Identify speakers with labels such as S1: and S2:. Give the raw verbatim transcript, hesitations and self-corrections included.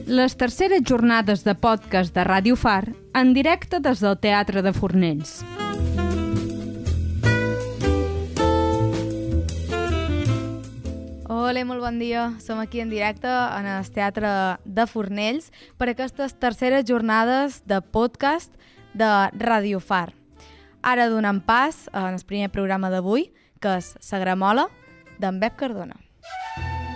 S1: les terceres jornades de podcast de Ràdio Far en directe des del Teatre de Fornells.
S2: Hola, molt bon dia. Som aquí en directe en el Teatre de Fornells per aquestes terceres jornades de podcast de Ràdio Far. Ara donem pas en el primer programa d'avui, que és La Gramola, d'en Bep Cardona.